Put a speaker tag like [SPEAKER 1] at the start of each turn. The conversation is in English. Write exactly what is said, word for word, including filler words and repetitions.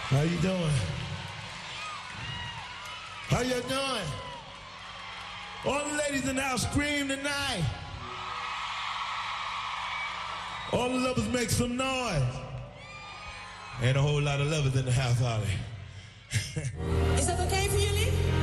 [SPEAKER 1] How you doing? How you doing? All the ladies in the house scream tonight. All the lovers make some noise. Ain't a whole lot of lovers in the house, are there?
[SPEAKER 2] Is that okay for you, Lee?